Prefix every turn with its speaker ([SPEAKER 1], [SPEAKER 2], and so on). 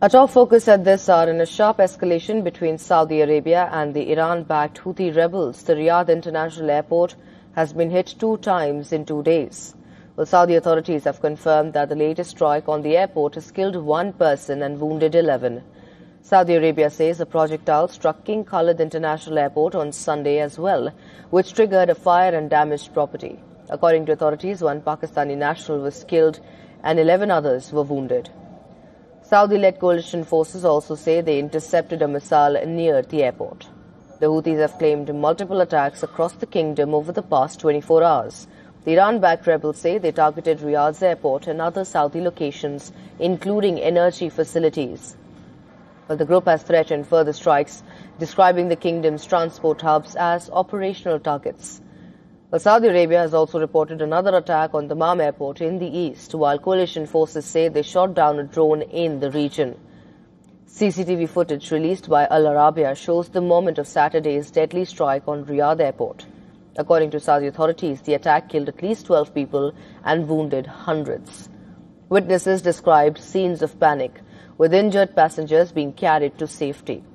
[SPEAKER 1] A top focus at this hour in a sharp escalation between Saudi Arabia and the Iran-backed Houthi rebels. The Riyadh International Airport has been hit 2 times in 2 days. Well, Saudi authorities have confirmed that the latest strike on the airport has killed 1 person and wounded 11. Saudi Arabia says a projectile struck King Khalid International Airport on Sunday as well, which triggered a fire and damaged property. According to authorities, 1 Pakistani national was killed and 11 others were wounded. Saudi-led coalition forces also say they intercepted a missile near the airport. The Houthis have claimed multiple attacks across the kingdom over the past 24 hours. The Iran-backed rebels say they targeted Riyadh's airport and other Saudi locations, including energy facilities. But the group has threatened further strikes, describing the kingdom's transport hubs as operational targets. Well, Saudi Arabia has also reported another attack on Dammam airport in the east, while coalition forces say they shot down a drone in the region. CCTV footage released by Al Arabiya shows the moment of Saturday's deadly strike on Riyadh airport. According to Saudi authorities, the attack killed at least 12 people and wounded hundreds. Witnesses described scenes of panic, with injured passengers being carried to safety.